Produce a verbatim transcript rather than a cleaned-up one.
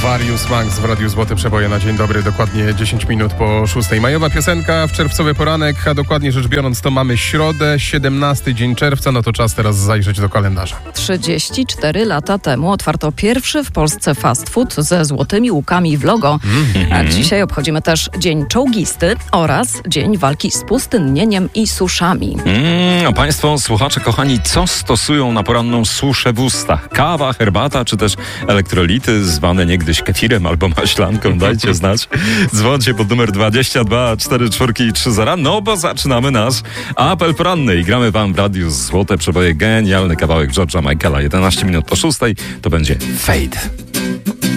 Warius Max w Radiu Złote Przeboje na dzień dobry, dokładnie dziesięć minut po szóstej. Majowa piosenka w czerwcowy poranek, a dokładnie rzecz biorąc to mamy środę, siedemnasty dzień czerwca, no to czas teraz zajrzeć do kalendarza. trzydzieści cztery lata temu otwarto pierwszy w Polsce fast food ze złotymi łukami w logo. Mm-hmm. A dzisiaj obchodzimy też Dzień Czołgisty oraz Dzień Walki z Pustynnieniem i Suszami. Mm, a Państwo, słuchacze kochani, co stosują na poranną suszę w ustach? Kawa, herbata, czy też elektrolity zwane niegdyś kefirem albo maślanką? Dajcie znać. Dzwońcie pod numer dwadzieścia dwa cztery cztery trzy zero, no bo zaczynamy nasz apel poranny i gramy wam w Radiu Złote Przeboje genialny kawałek George'a Michaela. jedenaście minut po szóstej to będzie Fade.